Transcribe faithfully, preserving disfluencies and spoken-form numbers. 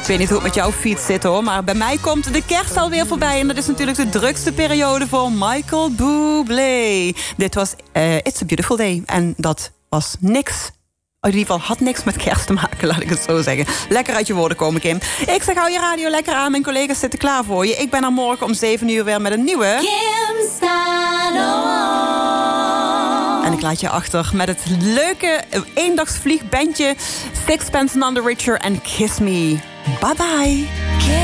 Ik weet niet hoe het met jouw fiets zit hoor, maar bij mij komt de kerst alweer voorbij. En dat is natuurlijk de drukste periode voor Michael Bublé. Dit was uh, It's a Beautiful Day. En dat was niks. In ieder geval had niks met kerst te maken, laat ik het zo zeggen. Lekker uit je woorden komen, Kim. Ik zeg, hou je radio lekker aan. Mijn collega's zitten klaar voor je. Ik ben er morgen om zeven uur weer met een nieuwe... Kim staat op. En ik laat je achter met het leuke eendagsvliegbandje Sixpence None the Richer en Kiss Me. Bye bye.